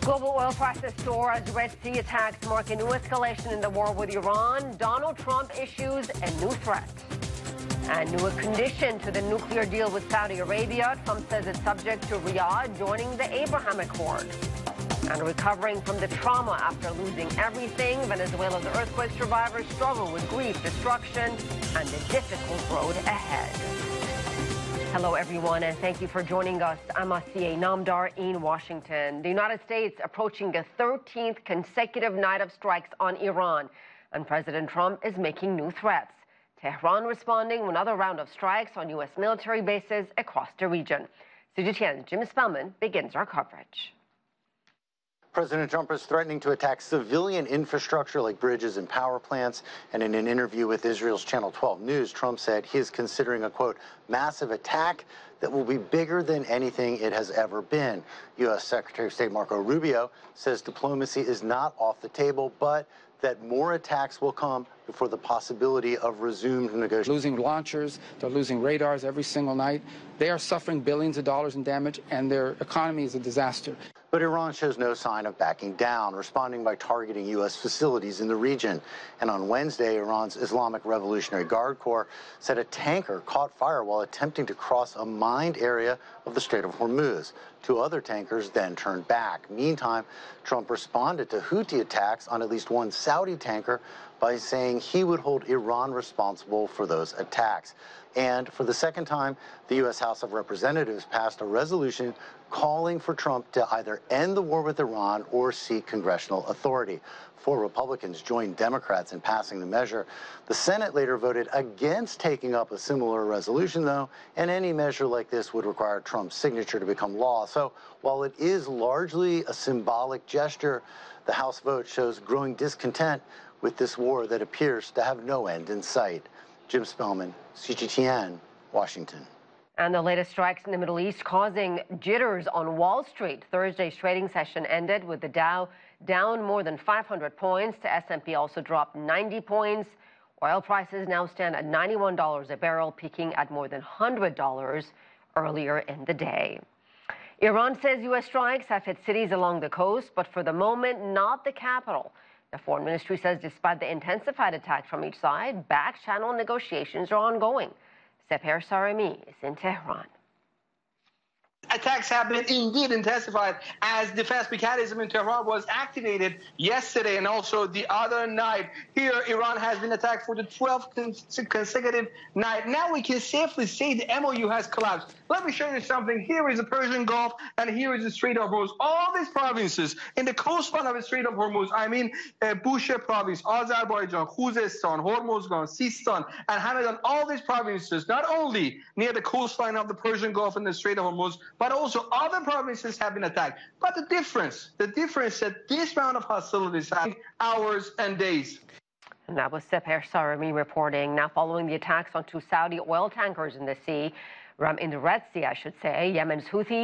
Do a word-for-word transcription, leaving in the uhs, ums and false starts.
Global oil prices soar as Red Sea attacks mark a new escalation in the war with Iran. Donald Trump issues a new threat. And new condition to the nuclear deal with Saudi Arabia. Trump says it's subject to Riyadh joining the Abraham Accord. And recovering from the trauma after losing everything, Venezuela's earthquake survivors struggle with grief, destruction, and the difficult road ahead. Hello, everyone, and thank you for joining us. I'm Asiye Namdar in Washington. The United States approaching a thirteenth consecutive night of strikes on Iran, and President Trump is making new threats. Tehran responding with another round of strikes on U S military bases across the region. C G T N's Jim Spellman begins our coverage. President Trump is threatening to attack civilian infrastructure like bridges and power plants. And in an interview with Israel's Channel twelve News, Trump said he is considering a, quote, massive attack that will be bigger than anything it has ever been. U S Secretary of State Marco Rubio says diplomacy is not off the table, but that more attacks will come before the possibility of resumed negotiations. Losing launchers, they're losing radars every single night. They are suffering billions of dollars in damage, and their economy is a disaster. But Iran shows no sign of backing down, responding by targeting U S facilities in the region. And on Wednesday, Iran's Islamic Revolutionary Guard Corps said a tanker caught fire while attempting to cross a mined area of the Strait of Hormuz. Two other tankers then turned back. Meantime, Trump responded to Houthi attacks on at least one Saudi tanker by saying he would hold Iran responsible for those attacks. And for the second time, the U S House of Representatives passed a resolution calling for Trump to either end the war with Iran or seek congressional authority. Four Republicans joined Democrats in passing the measure. The Senate later voted against taking up a similar resolution, though, and any measure like this would require Trump's signature to become law. So while it is largely a symbolic gesture, the House vote shows growing discontent with this war that appears to have no end in sight. Jim Spellman, C G T N, Washington. And the latest strikes in the Middle East causing jitters on Wall Street. Thursday's trading session ended with the Dow down more than five hundred points. The S and P also dropped ninety points. Oil prices now stand at ninety-one dollars a barrel, peaking at more than one hundred dollars earlier in the day. Iran says U S strikes have hit cities along the coast, but for the moment, not the capital. The Foreign Ministry says despite the intensified attacks from each side, back-channel negotiations are ongoing. Seher Saremi is in Tehran. Attacks have been indeed intensified as defense mechanism in Tehran was activated yesterday and also the other night. Here, Iran has been attacked for the twelfth consecutive night. Now we can safely say the M O U has collapsed. Let me show you something. Here is the Persian Gulf, and here is the Strait of Hormuz. All these provinces in the coastline of the Strait of Hormuz, I mean uh, Bushehr province, Azerbaijan, Khuzestan, Hormuzgan, Sistan, and Hamadan, all these provinces, not only near the coastline of the Persian Gulf and the Strait of Hormuz, but also other provinces have been attacked. But the difference, the difference that this round of hostilities have hours and days. And that was Seher Saremi reporting. Now, following the attacks on two Saudi oil tankers in the sea, in the Red Sea, I should say, Yemen's Houthis